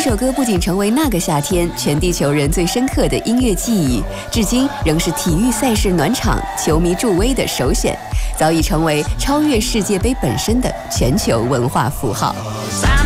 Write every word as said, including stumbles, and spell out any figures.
首歌不仅成为那个夏天全地球人最深刻的音乐记忆，至今仍是体育赛事暖场、球迷助威的首选，早已成为超越世界杯本身的全球文化符号。